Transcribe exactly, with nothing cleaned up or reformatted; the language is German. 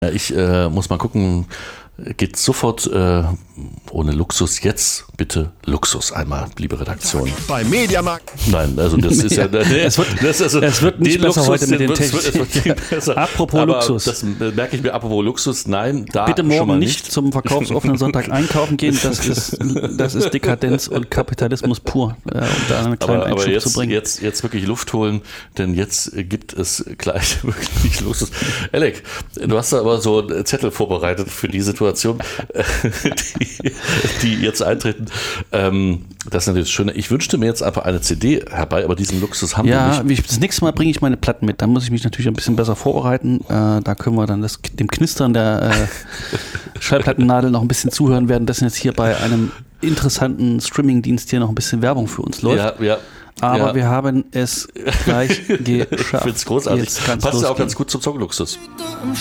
Ich äh, muss mal gucken, geht sofort äh, ohne Luxus jetzt bitte Luxus einmal, liebe Redaktion. Bei Mediamarkt. Nein, also das ist ja, nee, es, wird, das ist also, es wird nicht besser Luxus, heute mit den Techniken. Apropos aber Luxus. Das merke ich mir, apropos Luxus, nein, da bitte morgen schon mal nicht, nicht zum verkaufsoffenen Sonntag einkaufen gehen, das ist, das ist Dekadenz und Kapitalismus pur, äh, um da einen kleinen aber, Einschub aber jetzt, zu bringen. Jetzt, jetzt wirklich Luft holen, denn jetzt gibt es gleich wirklich Luxus. Alec, du hast da aber so einen Zettel vorbereitet für die Situation, die, die jetzt eintreten. Ähm, das ist natürlich das Schöne. Ich wünschte mir jetzt einfach eine C D herbei, aber diesen Luxus haben ja, wir nicht. Ja, das nächste Mal bringe ich meine Platten mit. Da muss ich mich natürlich ein bisschen besser vorbereiten. Äh, da können wir dann das, dem Knistern der äh, Schallplattennadel noch ein bisschen zuhören, werden das jetzt hier bei einem interessanten Streamingdienst hier noch ein bisschen Werbung für uns läuft. Ja, ja. Aber ja. wir haben es gleich geschafft. Ich finde es großartig. Passt ja auch ganz gut zum Songluxus.